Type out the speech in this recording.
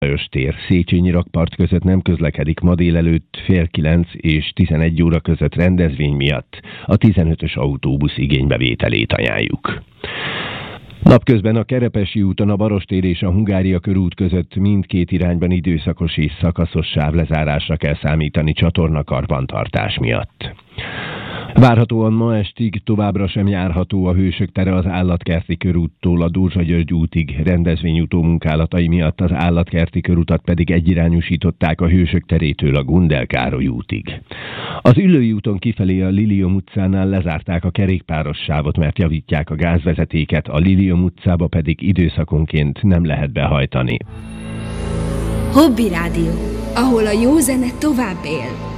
Lajos tér Széchenyi rakpart között nem közlekedik ma délelőtt 8:30 és 11 óra között rendezvény miatt. A 15-ös autóbusz igénybevételét ajánljuk. Napközben a Kerepesi úton a Barostér és a Hungária körút között mindkét irányban időszakos és szakaszos sávlezárásra kell számítani csatornakarbantartás miatt. Várhatóan ma estig továbbra sem járható a Hősök tere az Állatkerti körúttól a Dózsa-György útig, rendezvényútó munkálatai miatt az Állatkerti körutat pedig egyirányúsították a Hősök terétől a Gundel Károly útig. Az Üllői úton kifelé a Lilium utcánál lezárták a kerékpáros sávot, mert javítják a gázvezetéket, a Lilium utcába pedig időszakonként nem lehet behajtani. Hobby Rádió, ahol a jó zene tovább él.